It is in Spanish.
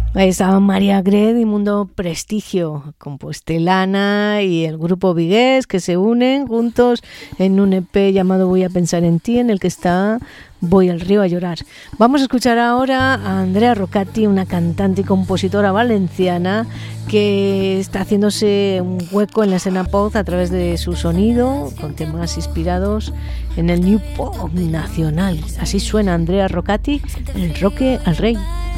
Ahí estaban María Gred y Mundo Prestigio, compostelana, y el grupo Vigués, que se unen juntos en un EP llamado Voy a pensar en ti, en el que está Voy al río a llorar. Vamos a escuchar ahora a Andrea Rocati, una cantante y compositora valenciana que está haciéndose un hueco en la escena pop a través de su sonido, con temas inspirados en el New Pop nacional. Así suena Andrea Rocati, el Roque al Rey.